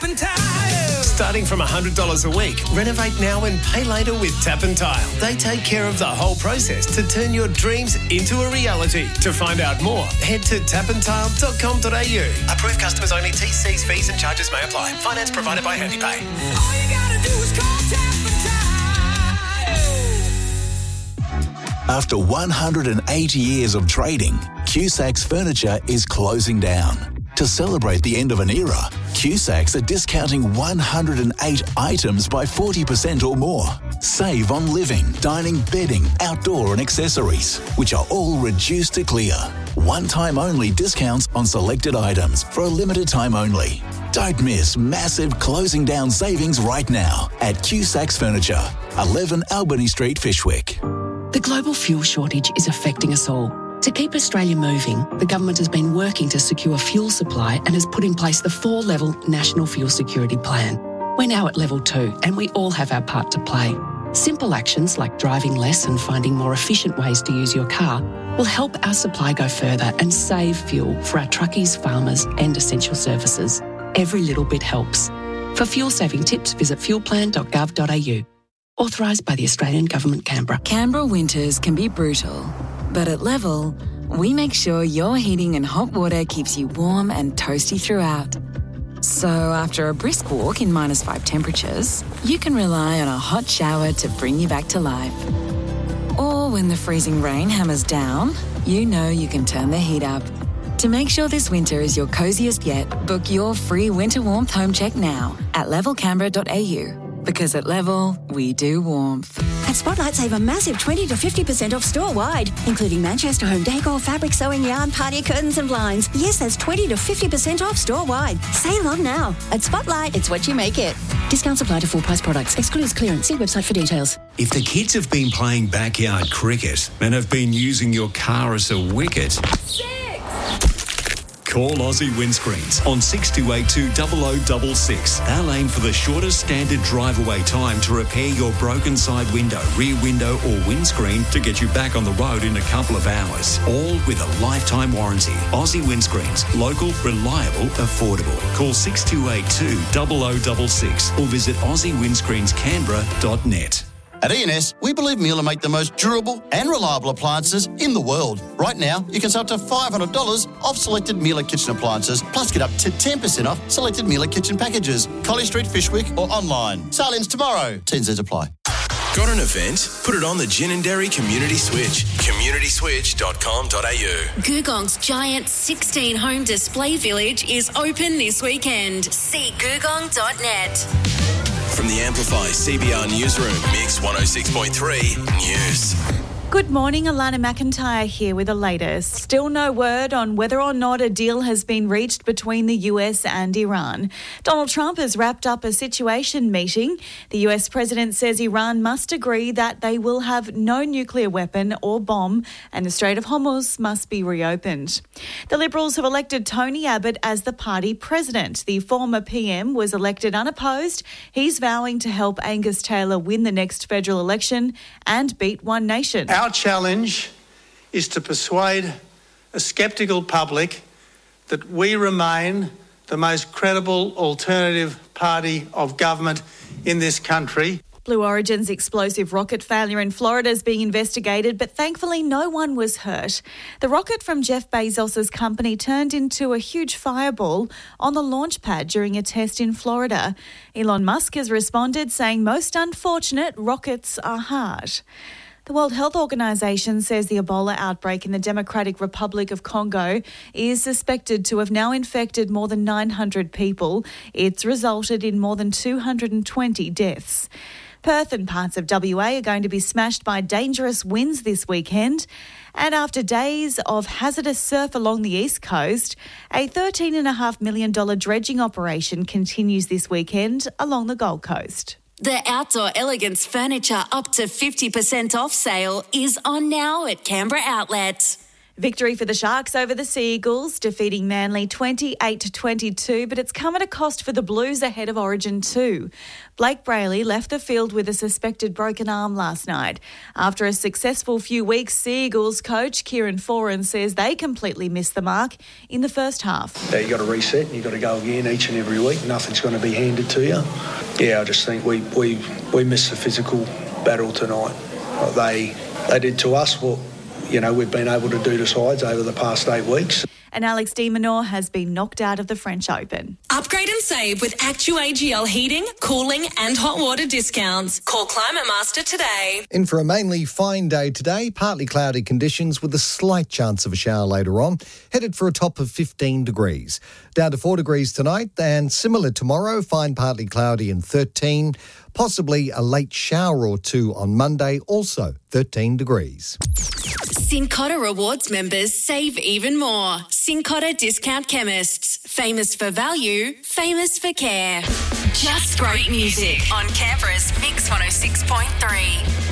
Tile. Starting from $100 a week, renovate now and pay later with Tap and Tile. They take care of the whole process to turn your dreams into a reality. To find out more, head to tapandtile.com.au. Approved customers only. TCs, fees and charges may apply. Finance provided by HandyPay. All you gotta do is call Tap and Tile. After 180 years of trading, Cusacks Furniture is closing down. To celebrate the end of an era, Cusacks are discounting 108 items by 40% or more. Save on living, dining, bedding, outdoor and accessories, which are all reduced to clear. One-time only discounts on selected items for a limited time only. Don't miss massive closing down savings right now at Cusacks Furniture, 11 Albany Street, Fyshwick. The global fuel shortage is affecting us all. To keep Australia moving, the government has been working to secure fuel supply and has put in place the 4-level National Fuel Security Plan. We're now at level 2 and we all have our part to play. Simple actions like driving less and finding more efficient ways to use your car will help our supply go further and save fuel for our truckies, farmers and essential services. Every little bit helps. For fuel saving tips, visit fuelplan.gov.au. Authorised by the Australian Government, Canberra. Canberra winters can be brutal, but at Level, we make sure your heating and hot water keeps you warm and toasty throughout. So after a brisk walk in -5 temperatures, you can rely on a hot shower to bring you back to life. Or when the freezing rain hammers down, you know you can turn the heat up. To make sure this winter is your coziest yet, book your free winter warmth home check now at levelcanberra.au. Because at Level, we do warmth. At Spotlight, save a massive 20 to 50% off store-wide, including Manchester home decor, fabric, sewing, yarn, party curtains and blinds. Yes, that's 20 to 50% off store-wide. Save on now. At Spotlight, it's what you make it. Discounts apply to full-price products. Excludes clearance. See website for details. If the kids have been playing backyard cricket and have been using your car as a wicket... Call Aussie Windscreens on 6282 0066. They'll aim for the shortest standard drive-away time to repair your broken side window, rear window or windscreen to get you back on the road in a couple of hours. All with a lifetime warranty. Aussie Windscreens. Local, reliable, affordable. Call 6282 0066 or visit AussieWindscreensCanberra.net. At E&S, we believe Miele make the most durable and reliable appliances in the world. Right now, you can save up to $500 off selected Miele kitchen appliances, plus get up to 10% off selected Miele kitchen packages. Collie Street, Fyshwick or online. Sale ends tomorrow. T&Cs apply. Got an event? Put it on the Gin and Dairy Community Switch. communityswitch.com.au. Googong's giant 16-home display village is open this weekend. See googong.net. From the Amplify CBR Newsroom, Mix 106.3 News. Good morning, Alana McIntyre here with the latest. Still no word on whether or not a deal has been reached between the US and Iran. Donald Trump has wrapped up a situation meeting. The US president says Iran must agree that they will have no nuclear weapon or bomb and the Strait of Hormuz must be reopened. The Liberals have elected Tony Abbott as the party president. The former PM was elected unopposed. He's vowing to help Angus Taylor win the next federal election and beat One Nation. Our challenge is to persuade a sceptical public that we remain the most credible alternative party of government in this country. Blue Origin's explosive rocket failure in Florida is being investigated, but thankfully no one was hurt. The rocket from Jeff Bezos' company turned into a huge fireball on the launch pad during a test in Florida. Elon Musk has responded saying most unfortunate, rockets are hard. The World Health Organization says the Ebola outbreak in the Democratic Republic of Congo is suspected to have now infected more than 900 people. It's resulted in more than 220 deaths. Perth and parts of WA are going to be smashed by dangerous winds this weekend. And after days of hazardous surf along the east coast, a $13.5 million dredging operation continues this weekend along the Gold Coast. The Outdoor Elegance Furniture up to 50% off sale is on now at Canberra Outlet. Victory for the Sharks over the Sea Eagles, defeating Manly 28-22, but it's come at a cost for the Blues ahead of Origin 2. Blake Brayley left the field with a suspected broken arm last night. After a successful few weeks, Sea Eagles coach Kieran Foran says they completely missed the mark in the first half. Yeah, you got to reset and you got to go again each and every week. Nothing's going to be handed to you. Yeah, I just think we missed the physical battle tonight. They did to us what we've been able to do to sides over the past 8 weeks. And Alex de Minaur has been knocked out of the French Open. Upgrade and save with ActuAGL heating, cooling and hot water discounts. Call Climate Master today. In for a mainly fine day today, partly cloudy conditions with a slight chance of a shower later on. Headed for a top of 15 degrees. Down to 4 degrees tonight and similar tomorrow, fine partly cloudy and 13. Possibly a late shower or two on Monday, also 13 degrees. Cincotta Rewards members save even more. Cincotta Discount Chemists. Famous for value, famous for care. Just great music on Canberra's Mix 106.3.